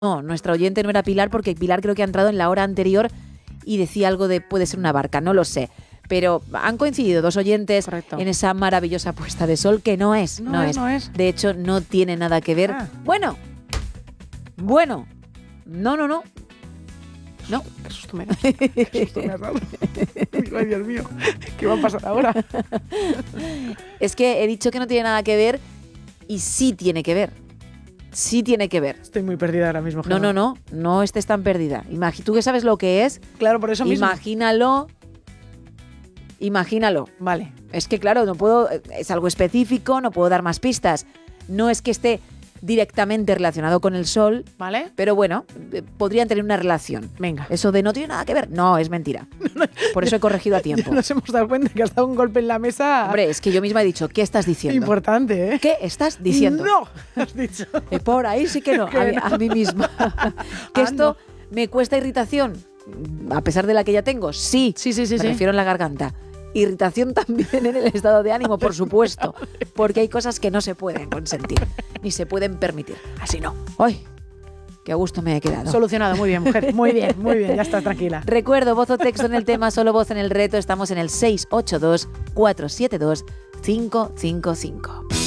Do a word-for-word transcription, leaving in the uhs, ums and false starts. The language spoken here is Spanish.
No, nuestra oyente no era Pilar porque Pilar creo que ha entrado en la hora anterior y decía algo de puede ser una barca, no lo sé. Pero han coincidido dos oyentes Correcto. en esa maravillosa puesta de sol que no es, No no, es, es. no es. De hecho, no tiene nada que ver. Ah. Bueno, bueno, no, no, no. No. Qué susto me da. Qué susto me has dado. Ay, Dios mío, ¿qué va a pasar ahora? Es que he dicho que no tiene nada que ver y sí tiene que ver. Sí tiene que ver. Estoy muy perdida ahora mismo, Gemma. No, no, no, no estés tan perdida. Imagi- Tú que sabes lo que es, Claro, por eso mismo. imagínalo. Imagínalo. Vale. Es que claro, no puedo, es algo específico, no puedo dar más pistas. No es que esté directamente relacionado con el sol, ¿Vale? pero bueno, eh, podrían tener una relación. Venga. Eso de no tiene nada que ver, no, es mentira. Por eso he corregido a Ya tiempo. nos hemos dado cuenta que has dado un golpe en la mesa. Hombre, es que yo misma he dicho, ¿qué estás diciendo? Importante, ¿eh? ¿Qué estás diciendo? No, has dicho. Eh, por ahí sí que no, Que a, mí, no. a mí misma. Que Ah, esto no. me cuesta irritación, a pesar de la que ya tengo, sí. Sí, sí, sí, Me sí. refiero en la garganta. Irritación también en el estado de ánimo, por supuesto, porque hay cosas que no se pueden consentir, ni se pueden permitir. Así no. ¡Ay! ¡Qué a gusto me he quedado! Solucionado, muy bien, mujer. Muy bien, muy bien, ya estás tranquila. Recuerdo, voz o texto en el tema, solo voz en el reto. Estamos en el seis ocho dos, cuatro siete dos, cinco cinco cinco.